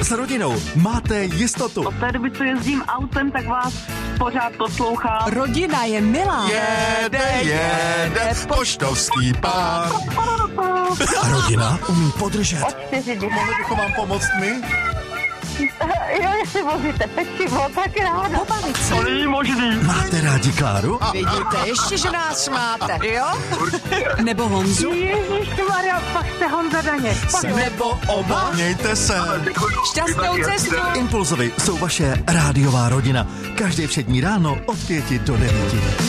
S rodinou máte jistotu. Od té doby, co jezdím autem, tak vás pořád poslouchám. Rodina je milá. Jede poštovský pár. A rodina umí podržet. Od 4 dny. Mohli bychom vám pomoct my? Jo, jestli vozíte pečivo, tak ráda. Pobavit se. To není možný. Máte rádi Kláru? Vidíte, ještě, že nás máte, jo? Nebo Honzu? Ježišmarja, pak jste Honza Daněk. Nebo oba? Mějte se. Šťastnou cestu. Impulzovi jsou vaše rádiová rodina. Každé všední ráno od 5 do 9.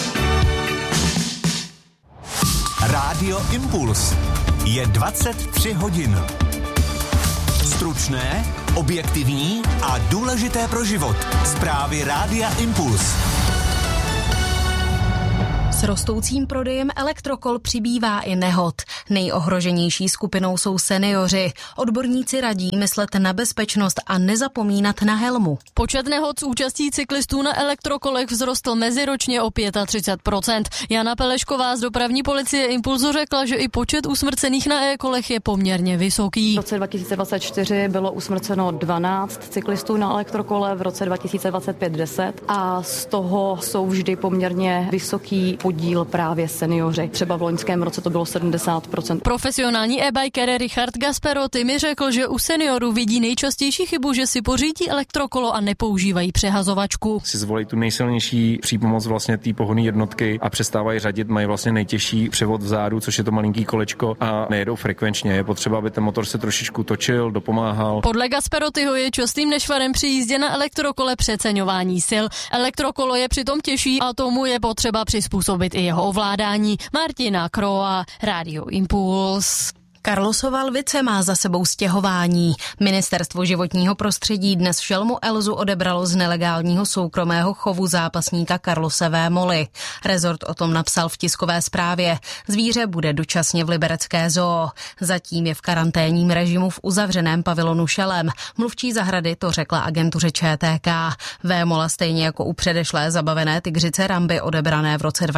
Rádio Impuls. Je 23 hodin. Stručné, objektivní a důležité pro život. Zprávy Rádia Impuls. S rostoucím prodejem elektrokol přibývá i nehod. Nejohroženější skupinou jsou seniori. Odborníci radí myslet na bezpečnost a nezapomínat na helmu. Počet nehod s účastí cyklistů na elektrokolech vzrostl meziročně o 35%. Jana Pelešková z dopravní policie Impulzu řekla, že i počet usmrcených na e-kolech je poměrně vysoký. V roce 2024 bylo usmrceno 12 cyklistů na elektrokole, v roce 2025 10 a z toho jsou vždy poměrně vysoký podíl právě seniori. Třeba v loňském roce to bylo 70%. Profesionální e-biker Richard Gasperoty mi řekl, že u seniorů vidí nejčastější chybu, že si pořídí elektrokolo a nepoužívají přehazovačku. Si zvolí tu nejsilnější přípomoc vlastně té pohonné jednotky a přestávají řadit, mají vlastně nejtěžší převod vzadu, což je to malinký kolečko a nejedou frekvenčně. Je potřeba, aby ten motor se trošičku točil, dopomáhal. Podle Gasperotyho je častým nešvarem při jízdě na elektrokole přeceňování sil. Elektrokolo je přitom těžší a tomu je potřeba přizpůsobit i jeho ovládání. Martina Kroa, Rádio Impuls. Karlosova Lvice má za sebou stěhování. Ministerstvo životního prostředí dnes šelmu Elzu odebralo z nelegálního soukromého chovu zápasníka Carlose Vémoly. Rezort o tom napsal v tiskové zprávě. Zvíře bude dočasně v liberecké zoo. Zatím je v karanténním režimu v uzavřeném pavilonu Šelem. Mluvčí zahrady to řekla agentuře ČTK. Vémola stejně jako u předešlé zabavené tygřice Ramby odebrané v roce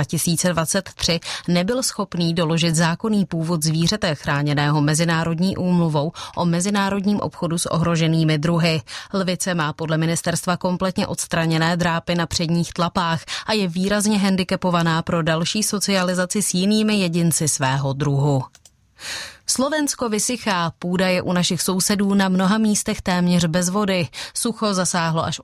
2023 nebyl schopný doložit zákonný původ zvířete chráněného mezinárodní úmluvou o mezinárodním obchodu s ohroženými druhy. Lvice má podle ministerstva kompletně odstraněné drápy na předních tlapách a je výrazně handicapovaná pro další socializaci s jinými jedinci svého druhu. Slovensko vysychá, půda je u našich sousedů na mnoha místech téměř bez vody. Sucho zasáhlo až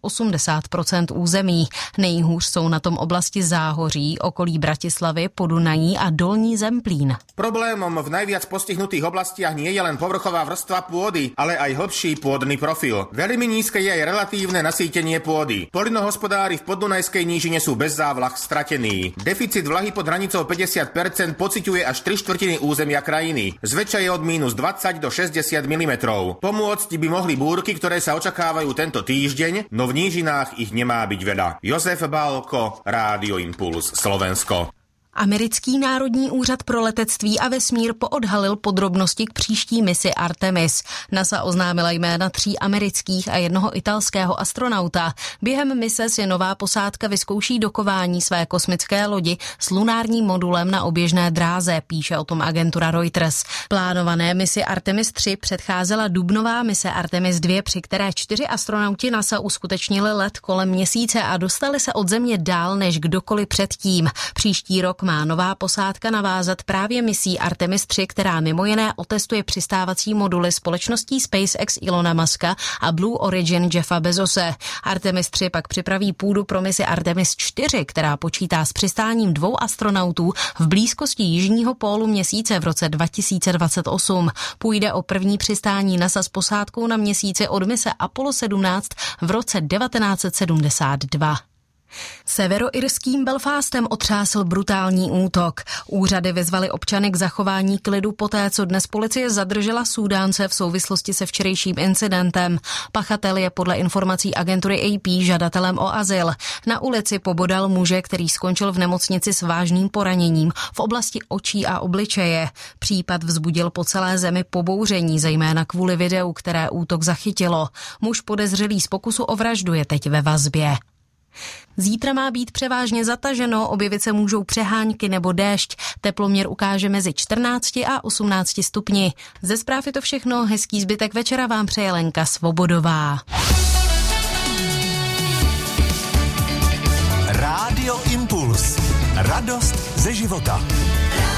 80% území. Nejhůř jsou na tom oblasti Záhoří, okolí Bratislavy, Podunají a Dolní Zemplín. Problémom v najviac postihnutých oblastiach nie je len povrchová vrstva pôdy, ale aj hlbší pôdny profil. Veľmi nízke je aj relatívne nasýtenie pôdy. Poľnohospodári v Podunajskej nížine sú bez závlah stratení. Deficit vlahy pod hranicou 50% pociťuje až 3/4 územia krajiny. Zväčša je od minus 20 do 60 mm. Pomôcť by mohli búrky, ktoré sa očakávajú tento týždeň, no v nížinách ich nemá byť veľa. Jozef Balko, Rádio Impuls, Slovensko. Americký národní úřad pro letectví a vesmír poodhalil podrobnosti k příští misi Artemis. NASA oznámila jména 3 amerických a 1 italského astronauta. Během mise si nová posádka vyzkouší dokování své kosmické lodi s lunárním modulem na oběžné dráze, píše o tom agentura Reuters. Plánované misi Artemis 3 předcházela dubnová mise Artemis 2, při které 4 astronauti NASA uskutečnili let kolem měsíce a dostali se od Země dál než kdokoliv předtím. Příští rok má nová posádka navázat právě misí Artemis 3, která mimo jiné otestuje přistávací moduly společností SpaceX Elona Muska a Blue Origin Jeffa Bezose. Artemis 3 pak připraví půdu pro misi Artemis 4, která počítá s přistáním 2 astronautů v blízkosti jižního pólu měsíce v roce 2028. Půjde o první přistání NASA s posádkou na měsíci od mise Apollo 17 v roce 1972. Severoirským Belfastem otřásl brutální útok. Úřady vyzvaly občany k zachování klidu poté, co dnes policie zadržela Súdánce v souvislosti se včerejším incidentem. Pachatel je podle informací agentury AP žadatelem o azyl. Na ulici pobodal muže, který skončil v nemocnici s vážným poraněním v oblasti očí a obličeje. Případ vzbudil po celé zemi pobouření, zejména kvůli videu, které útok zachytilo. Muž podezřelý z pokusu o vraždu je teď ve vazbě. Zítra má být převážně zataženo, objevit se můžou přehánky nebo déšť. Teploměr ukáže mezi 14 a 18 stupni. Ze zpráv je to všechno, hezký zbytek večera vám přeje Lenka Svobodová. Rádio Impuls. Radost ze života.